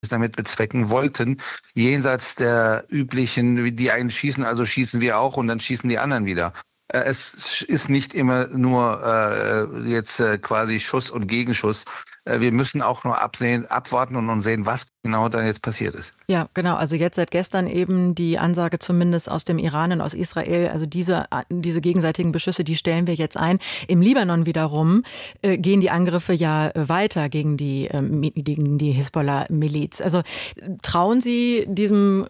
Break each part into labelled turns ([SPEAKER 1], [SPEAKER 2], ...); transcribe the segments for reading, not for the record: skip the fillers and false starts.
[SPEAKER 1] damit bezwecken wollten, jenseits der üblichen, wie die einen schießen, also schießen wir auch und dann schießen die anderen wieder. Es ist nicht immer nur jetzt quasi Schuss und Gegenschuss. Wir müssen auch nur abwarten und sehen, was genau da jetzt passiert ist.
[SPEAKER 2] Ja, genau. Also jetzt seit gestern eben die Ansage zumindest aus dem Iran und aus Israel, also diese gegenseitigen Beschüsse, die stellen wir jetzt ein. Im Libanon wiederum gehen die Angriffe ja weiter gegen die Hisbollah-Miliz. Also trauen Sie dieser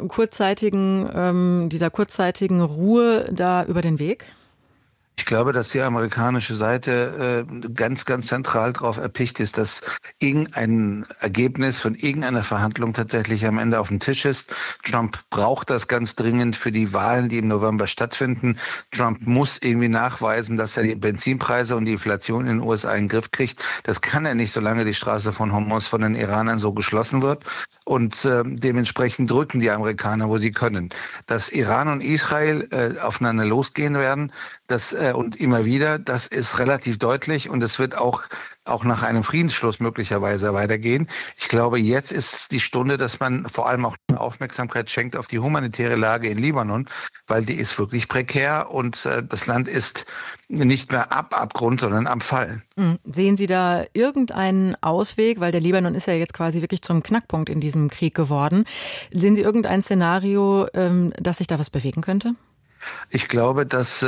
[SPEAKER 2] kurzzeitigen Ruhe da über den Weg?
[SPEAKER 1] Ich glaube, dass die amerikanische Seite ganz, ganz zentral darauf erpicht ist, dass irgendein Ergebnis von irgendeiner Verhandlung tatsächlich am Ende auf dem Tisch ist. Trump braucht das ganz dringend für die Wahlen, die im November stattfinden. Trump muss irgendwie nachweisen, dass er die Benzinpreise und die Inflation in den USA in den Griff kriegt. Das kann er nicht, solange die Straße von Hormuz von den Iranern so geschlossen wird. Und dementsprechend drücken die Amerikaner, wo sie können. Dass Iran und Israel aufeinander losgehen werden, und immer wieder, das ist relativ deutlich und es wird auch nach einem Friedensschluss möglicherweise weitergehen. Ich glaube, jetzt ist die Stunde, dass man vor allem auch Aufmerksamkeit schenkt auf die humanitäre Lage in Libanon, weil die ist wirklich prekär und das Land ist nicht mehr Abgrund, sondern am Fall.
[SPEAKER 2] Sehen Sie da irgendeinen Ausweg, weil der Libanon ist ja jetzt quasi wirklich zum Knackpunkt in diesem Krieg geworden. Sehen Sie irgendein Szenario, dass sich da was bewegen könnte?
[SPEAKER 1] Ich glaube, dass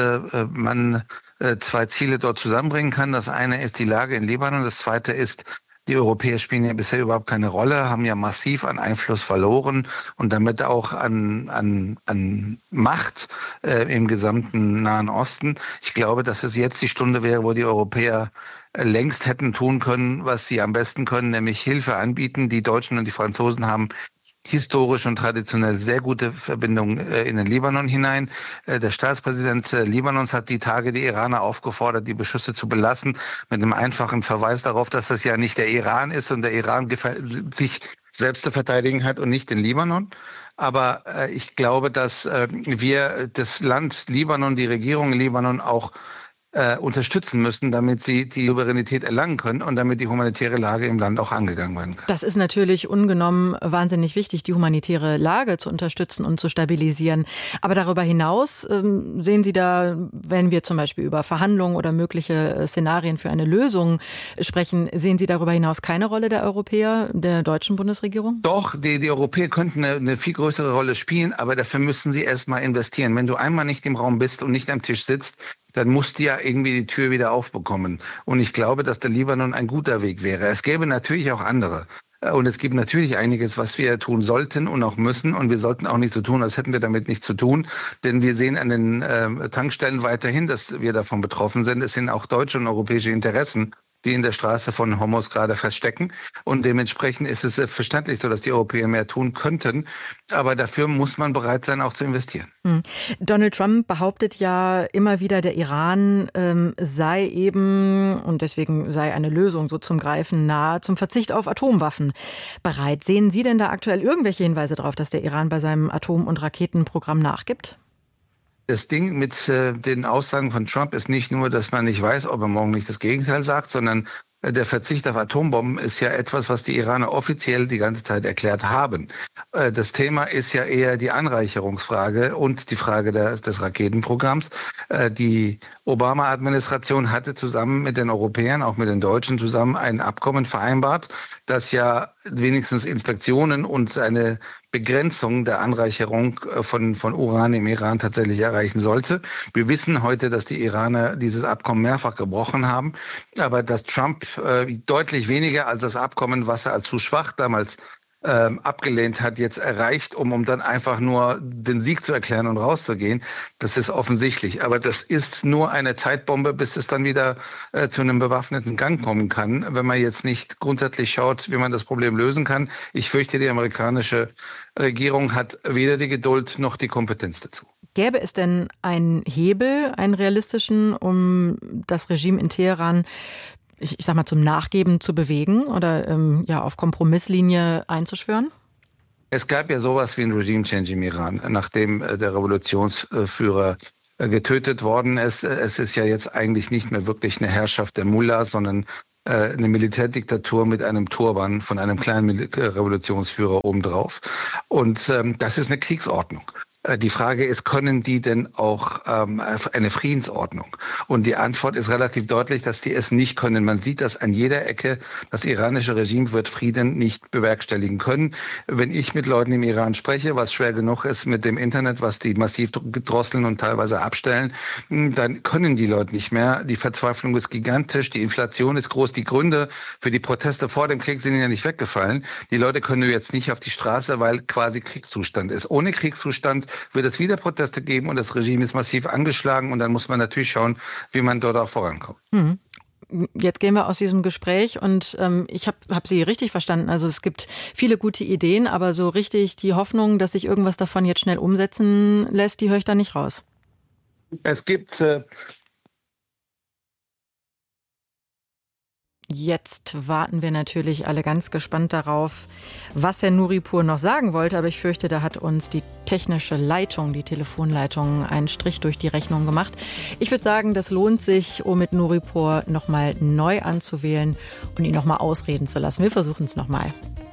[SPEAKER 1] man zwei Ziele dort zusammenbringen kann. Das eine ist die Lage in Libanon. Das zweite ist, die Europäer spielen ja bisher überhaupt keine Rolle, haben ja massiv an Einfluss verloren und damit auch an Macht im gesamten Nahen Osten. Ich glaube, dass es jetzt die Stunde wäre, wo die Europäer längst hätten tun können, was sie am besten können, nämlich Hilfe anbieten. Die Deutschen und die Franzosen haben historisch und traditionell sehr gute Verbindungen in den Libanon hinein. Der Staatspräsident Libanons hat die Tage die Iraner aufgefordert, die Beschüsse zu belassen, mit einem einfachen Verweis darauf, dass das ja nicht der Iran ist und der Iran sich selbst zu verteidigen hat und nicht den Libanon. Aber ich glaube, dass wir das Land Libanon, die Regierung in Libanon auch unterstützen müssen, damit sie die Souveränität erlangen können und damit die humanitäre Lage im Land auch angegangen werden kann.
[SPEAKER 2] Das ist natürlich ungenommen wahnsinnig wichtig, die humanitäre Lage zu unterstützen und zu stabilisieren. Aber darüber hinaus sehen Sie da, wenn wir zum Beispiel über Verhandlungen oder mögliche Szenarien für eine Lösung sprechen, sehen Sie darüber hinaus keine Rolle der Europäer, der deutschen Bundesregierung?
[SPEAKER 1] Doch, die Europäer könnten eine viel größere Rolle spielen, aber dafür müssen sie erst mal investieren. Wenn du einmal nicht im Raum bist und nicht am Tisch sitzt, dann musst du ja irgendwie die Tür wieder aufbekommen. Und ich glaube, dass der Libanon ein guter Weg wäre. Es gäbe natürlich auch andere. Und es gibt natürlich einiges, was wir tun sollten und auch müssen. Und wir sollten auch nicht so tun, als hätten wir damit nichts zu tun. Denn wir sehen an den Tankstellen weiterhin, dass wir davon betroffen sind. Es sind auch deutsche und europäische Interessen, die in der Straße von Hormuz gerade feststecken. Und dementsprechend ist es verständlich so, dass die Europäer mehr tun könnten. Aber dafür muss man bereit sein, auch zu investieren.
[SPEAKER 2] Donald Trump behauptet ja immer wieder, der Iran sei eben, und deswegen sei eine Lösung so zum Greifen nahe, zum Verzicht auf Atomwaffen bereit. Sehen Sie denn da aktuell irgendwelche Hinweise darauf, dass der Iran bei seinem Atom- und Raketenprogramm nachgibt?
[SPEAKER 1] Das Ding mit den Aussagen von Trump ist nicht nur, dass man nicht weiß, ob er morgen nicht das Gegenteil sagt, sondern der Verzicht auf Atombomben ist ja etwas, was die Iraner offiziell die ganze Zeit erklärt haben. Das Thema ist ja eher die Anreicherungsfrage und die Frage des Raketenprogramms. Die Obama-Administration hatte zusammen mit den Europäern, auch mit den Deutschen zusammen ein Abkommen vereinbart, das ja wenigstens Inspektionen und eine Begrenzung der Anreicherung von Uran im Iran tatsächlich erreichen sollte. Wir wissen heute, dass die Iraner dieses Abkommen mehrfach gebrochen haben, aber dass Trump deutlich weniger als das Abkommen, was er als zu schwach damals abgelehnt hat, jetzt erreicht, um dann einfach nur den Sieg zu erklären und rauszugehen. Das ist offensichtlich. Aber das ist nur eine Zeitbombe, bis es dann wieder zu einem bewaffneten Gang kommen kann, wenn man jetzt nicht grundsätzlich schaut, wie man das Problem lösen kann. Ich fürchte, die amerikanische Regierung hat weder die Geduld noch die Kompetenz dazu.
[SPEAKER 2] Gäbe es denn einen Hebel, einen realistischen, um das Regime in Teheran ich sag mal, zum Nachgeben zu bewegen oder auf Kompromisslinie einzuschwören?
[SPEAKER 1] Es gab ja sowas wie ein Regime-Change im Iran, nachdem der Revolutionsführer getötet worden ist. Es ist ja jetzt eigentlich nicht mehr wirklich eine Herrschaft der Mullahs, sondern eine Militärdiktatur mit einem Turban von einem kleinen Revolutionsführer obendrauf. Und das ist eine Kriegsordnung. Die Frage ist, können die denn auch eine Friedensordnung? Und die Antwort ist relativ deutlich, dass die es nicht können. Man sieht das an jeder Ecke. Das iranische Regime wird Frieden nicht bewerkstelligen können. Wenn ich mit Leuten im Iran spreche, was schwer genug ist mit dem Internet, was die massiv drosseln und teilweise abstellen, dann können die Leute nicht mehr. Die Verzweiflung ist gigantisch, die Inflation ist groß. Die Gründe für die Proteste vor dem Krieg sind ja nicht weggefallen. Die Leute können jetzt nicht auf die Straße, weil quasi Kriegszustand ist. Ohne Kriegszustand wird es wieder Proteste geben und das Regime ist massiv angeschlagen und dann muss man natürlich schauen, wie man dort auch vorankommt.
[SPEAKER 2] Jetzt gehen wir aus diesem Gespräch und ich hab Sie richtig verstanden. Also es gibt viele gute Ideen, aber so richtig die Hoffnung, dass sich irgendwas davon jetzt schnell umsetzen lässt, die höre ich da nicht raus.
[SPEAKER 1] Es gibt
[SPEAKER 2] Jetzt warten wir natürlich alle ganz gespannt darauf, was Herr Nuripur noch sagen wollte. Aber ich fürchte, da hat uns die technische Leitung, die Telefonleitung, einen Strich durch die Rechnung gemacht. Ich würde sagen, das lohnt sich, Omid Nuripur nochmal neu anzuwählen und ihn nochmal ausreden zu lassen. Wir versuchen es nochmal.